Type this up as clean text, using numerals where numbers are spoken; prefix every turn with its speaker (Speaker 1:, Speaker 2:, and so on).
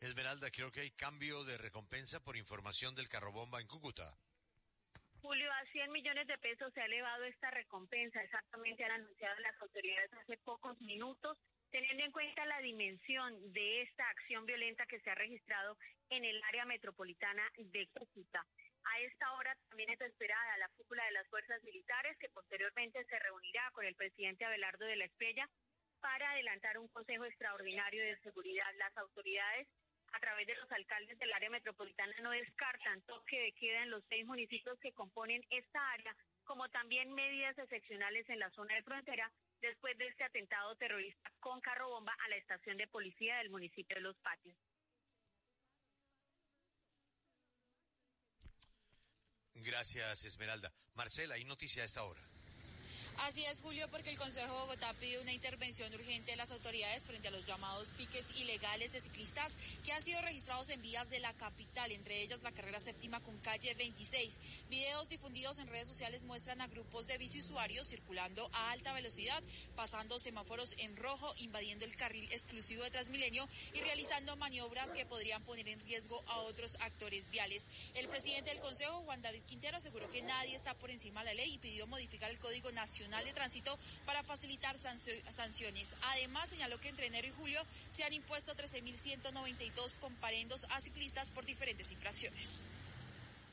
Speaker 1: Esmeralda, creo que hay cambio de recompensa por información del carrobomba en Cúcuta.
Speaker 2: Julio, a 100 millones de pesos se ha elevado esta recompensa, exactamente han anunciado las autoridades hace pocos minutos, teniendo en cuenta la dimensión de esta acción violenta que se ha registrado en el área metropolitana de Cúcuta. A esta hora también es esperada la cúpula de las fuerzas militares, que posteriormente se reunirá con el presidente Abelardo de la Espriella para adelantar un consejo extraordinario de seguridad. Las autoridades, a través de los alcaldes del área metropolitana, no descartan toque de queda en los 6 municipios que componen esta área, como también medidas excepcionales en la zona de frontera después de este atentado terrorista con carro bomba a la estación de policía del municipio de Los Patios.
Speaker 1: Gracias, Esmeralda. Marcela, hay noticia a esta hora.
Speaker 3: Así es, Julio, porque el Consejo de Bogotá pide una intervención urgente de las autoridades frente a los llamados piques ilegales de ciclistas que han sido registrados en vías de la capital, entre ellas la carrera séptima con calle 26. Videos difundidos en redes sociales muestran a grupos de biciusuarios circulando a alta velocidad, pasando semáforos en rojo, invadiendo el carril exclusivo de Transmilenio y realizando maniobras que podrían poner en riesgo a otros actores viales. El presidente del Consejo, Juan David Quintero, aseguró que nadie está por encima de la ley y pidió modificar el Código Nacional de Tránsito para facilitar sanciones. Además, señaló que entre enero y julio se han impuesto 13.192 comparendos a ciclistas por diferentes infracciones.